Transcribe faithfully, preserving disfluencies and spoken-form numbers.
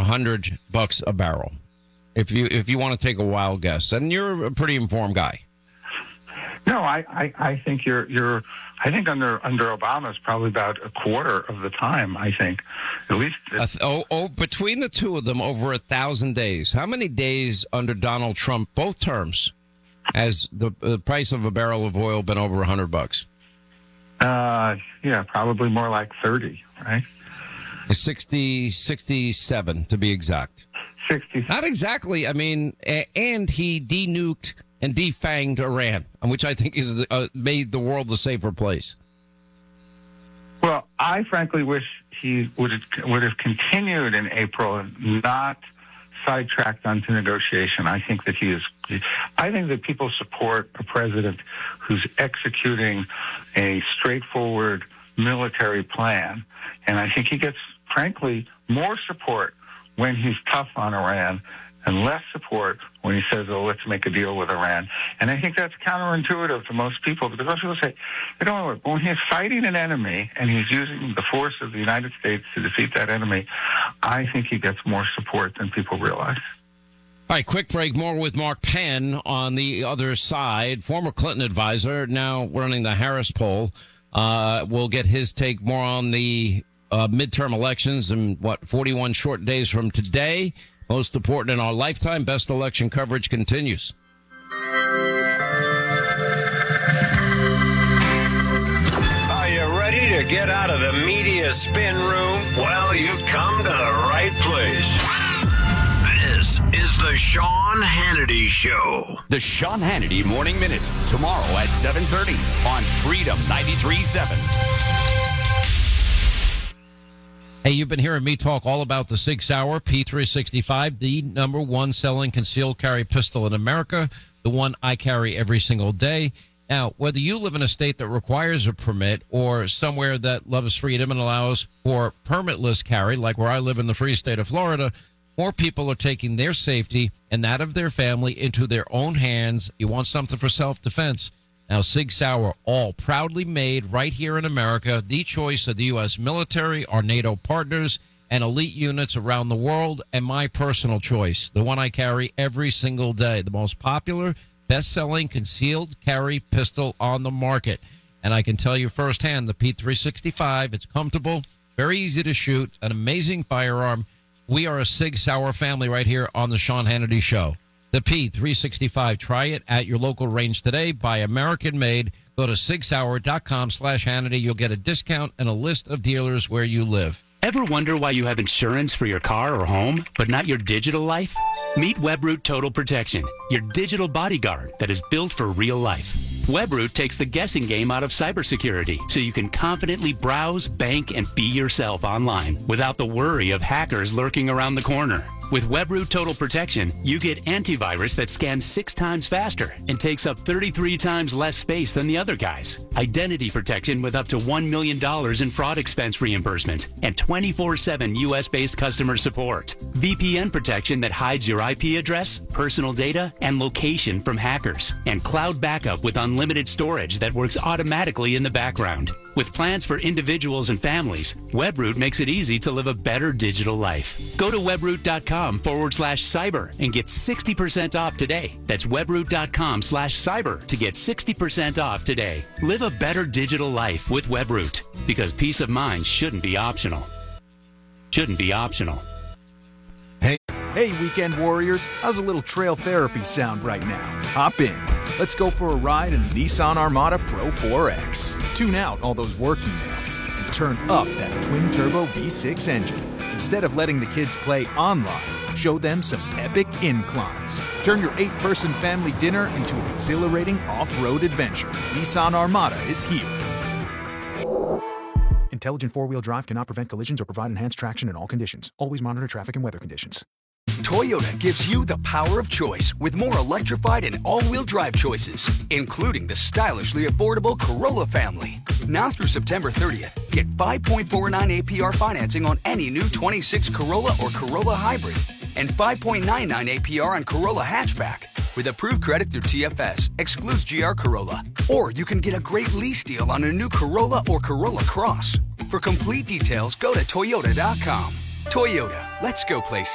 hundred bucks a barrel. If you if you want to take a wild guess, and you're a pretty informed guy. No, I, I, I think you're you're. I think under under Obama it's probably about a quarter of the time. I think, at least. Uh, oh, oh, between the two of them, over a thousand days. How many days under Donald Trump, both terms, has the, the price of a barrel of oil been over a hundred bucks? Uh, yeah, probably more like thirty, right? sixty, sixty-seven to be exact. sixty. Not exactly. I mean, a- and he denuked and defanged Iran, which I think is uh, made the world a safer place. Well, I frankly wish he would have, would have continued in April and not sidetracked onto negotiation. I think that he is. I think that people support a president who's executing a straightforward military plan, and I think he gets, frankly, more support when he's tough on Iran and less support when he says, oh, let's make a deal with Iran. And I think that's counterintuitive to most people, because most people say, you know, when he's fighting an enemy and he's using the force of the United States to defeat that enemy, I think he gets more support than people realize. All right, quick break. More with Mark Penn on the other side, former Clinton advisor, now running the Harris poll. Uh, we'll get his take more on the uh, midterm elections in, what, forty-one short days from today. Most important in our lifetime. Best election coverage continues. Are you ready to get out of the media spin room? Well, you come to the right place. This is the Sean Hannity Show. The Sean Hannity Morning Minute, tomorrow at seven thirty on Freedom ninety-three point seven. Hey, you've been hearing me talk all about the Sig Sauer P three sixty-five, the number one selling concealed carry pistol in America, the one I carry every single day. Now, whether you live in a state that requires a permit or somewhere that loves freedom and allows for permitless carry, like where I live in the free state of Florida, more people are taking their safety and that of their family into their own hands. You want something for self-defense. Now, Sig Sauer, all proudly made right here in America, the choice of the U S military, our NATO partners, and elite units around the world, and my personal choice, the one I carry every single day, the most popular, best-selling concealed carry pistol on the market. And I can tell you firsthand, the P three sixty-five, it's comfortable, very easy to shoot, an amazing firearm. We are a Sig Sauer family right here on the Sean Hannity Show. The P three sixty-five. Try it at your local range today. Buy American made. Go to sig sauer dot com slash Hannity. You'll get a discount and a list of dealers where you live. Ever wonder why you have insurance for your car or home, but not your digital life? Meet Webroot Total Protection, your digital bodyguard that is built for real life. Webroot takes the guessing game out of cybersecurity so you can confidently browse, bank, and be yourself online without the worry of hackers lurking around the corner. With Webroot Total Protection, you get antivirus that scans six times faster and takes up thirty-three times less space than the other guys. Identity protection with up to one million dollars in fraud expense reimbursement and twenty-four seven U S-based customer support. V P N protection that hides your I P address, personal data, and location from hackers. And cloud backup with unlimited storage that works automatically in the background. With plans for individuals and families, Webroot makes it easy to live a better digital life. Go to webroot.com forward slash cyber and get sixty percent off today. That's webroot.com slash cyber to get sixty percent off today. Live a better digital life with Webroot, because peace of mind shouldn't be optional. Shouldn't be optional. Hey, hey, weekend warriors. How's a little trail therapy sound right now? Hop in. Let's go for a ride in the Nissan Armada Pro four X. Tune out all those work emails and turn up that twin-turbo V six engine. Instead of letting the kids play online, show them some epic inclines. Turn your eight-person family dinner into an exhilarating off-road adventure. Nissan Armada is here. Intelligent four-wheel drive cannot prevent collisions or provide enhanced traction in all conditions. Always monitor traffic and weather conditions. Toyota gives you the power of choice with more electrified and all-wheel drive choices, including the stylishly affordable Corolla family. Now through September thirtieth, get five point four nine A P R financing on any new twenty-six Corolla or Corolla Hybrid and five point nine nine A P R on Corolla Hatchback. With approved credit through T F S, excludes G R Corolla. Or you can get a great lease deal on a new Corolla or Corolla Cross. For complete details, go to toyota dot com. Toyota, let's go places.